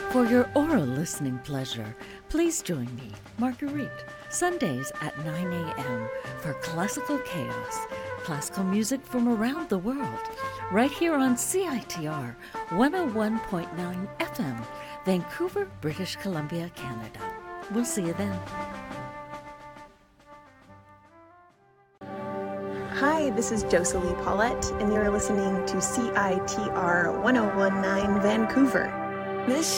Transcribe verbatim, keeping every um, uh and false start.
For your oral listening pleasure, please join me, Marguerite, Sundays at nine a.m. for Classical Chaos, classical music from around the world, right here on C I T R one oh one point nine F M, Vancouver, British Columbia, Canada. We'll see you then. Hi, this is Jocelyn Paulette, and you're listening to C I T R one oh one point nine Vancouver. Miss